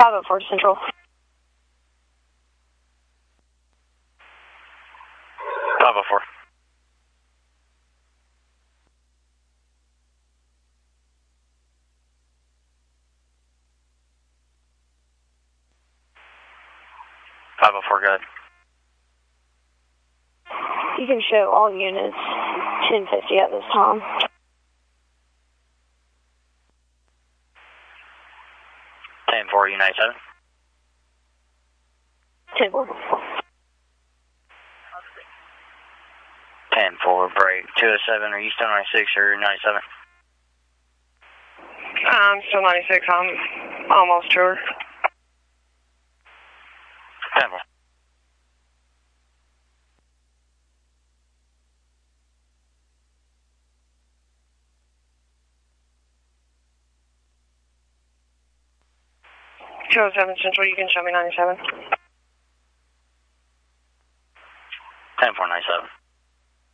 504 Central. 504. Go ahead. You can show all units 1050 at this time. 10-4, United 7. 10-4. 10-4, break. 207, are you still 96 or 97? I'm still 96, I'm almost sure. 10-4. Show 7 Central, you can show me 97. 10-4, 97.